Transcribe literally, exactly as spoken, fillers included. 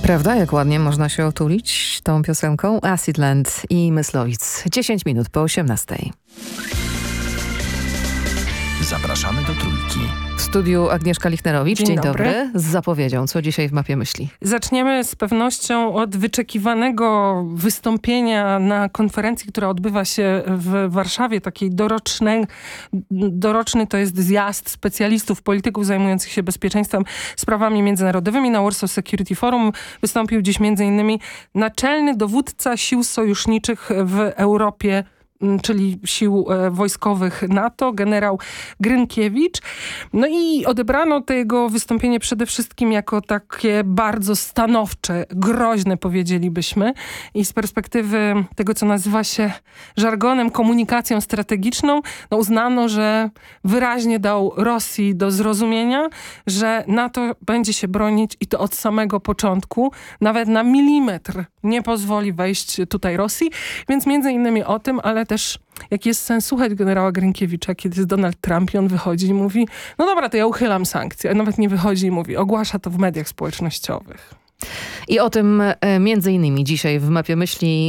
Prawda, jak ładnie można się otulić tą piosenką? Acidland i Myslowic. dziesięć minut po osiemnastej. Zapraszamy do Trójki. W studiu Agnieszka Lichnerowicz. Dzień Dzień dobry. dobry. Z zapowiedzią, co dzisiaj w Mapie Myśli? Zaczniemy z pewnością od wyczekiwanego wystąpienia na konferencji, która odbywa się w Warszawie, takiej dorocznej. Doroczny to jest zjazd specjalistów, polityków zajmujących się bezpieczeństwem, sprawami międzynarodowymi. Na Warsaw Security Forum wystąpił dziś między innymi naczelny dowódca sił sojuszniczych w Europie, czyli sił e, wojskowych NATO, generał Grynkiewicz. No i odebrano to jego wystąpienie przede wszystkim jako takie bardzo stanowcze, groźne, powiedzielibyśmy. I z perspektywy tego, co nazywa się żargonem komunikacją strategiczną, no uznano, że wyraźnie dał Rosji do zrozumienia, że NATO będzie się bronić i to od samego początku, nawet na milimetr nie pozwoli wejść tutaj Rosji. Więc między innymi o tym, ale też jaki jest sens słuchać generała Grynkiewicza, kiedy jest Donald Trump i on wychodzi i mówi, no dobra, to ja uchylam sankcje. A nawet nie wychodzi i mówi, ogłasza to w mediach społecznościowych. I o tym e, między innymi dzisiaj w Mapie Myśli